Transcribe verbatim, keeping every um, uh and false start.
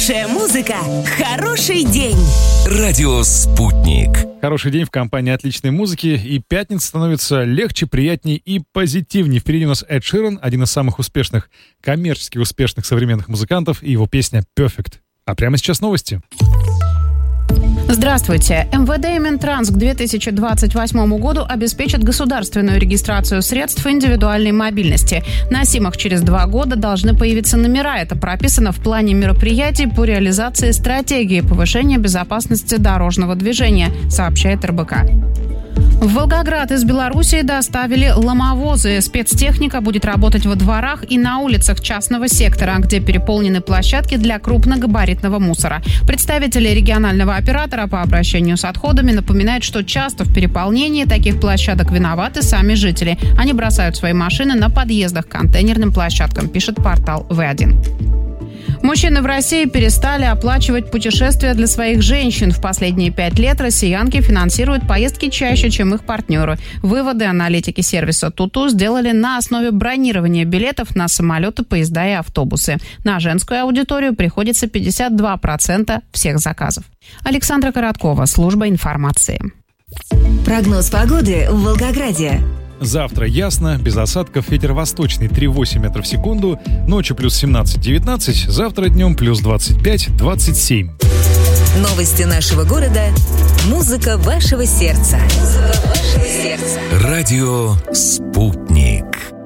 Хорошая музыка, хороший день. Радио «Спутник». Хороший день в компании отличной музыки, и пятница становится легче, приятнее и позитивнее. Впереди у нас Эд Ширан, один из самых успешных, коммерчески успешных современных музыкантов, и его песня «Perfect». А прямо сейчас новости. Здравствуйте. эм вэ дэ и Минтранс к две тысячи двадцать восьмому году обеспечат государственную регистрацию средств индивидуальной мобильности. На СИМах через два года должны появиться номера. Это прописано в плане мероприятий по реализации стратегии повышения безопасности дорожного движения, сообщает эр бэ ка. В Волгоград из Белоруссии доставили ломовозы. Спецтехника будет работать во дворах и на улицах частного сектора, где переполнены площадки для крупногабаритного мусора. Представители регионального оператора по обращению с отходами напоминают, что часто в переполнении таких площадок виноваты сами жители. Они бросают свои машины на подъездах к контейнерным площадкам, пишет портал вэ один. Мужчины в России перестали оплачивать путешествия для своих женщин. В последние пять лет россиянки финансируют поездки чаще, чем их партнеры. Выводы аналитики сервиса Туту сделали на основе бронирования билетов на самолеты, поезда и автобусы. На женскую аудиторию приходится пятьдесят два процента всех заказов. Александра Короткова, служба информации. Прогноз погоды в Волгограде. Завтра ясно, без осадков, ветер восточный три целых восемь метров в секунду, ночью плюс семнадцать-девятнадцать, завтра днем плюс двадцать пять-двадцать семь. Новости нашего города. Музыка вашего сердца. Музыка вашего сердца. Радио «Спутник».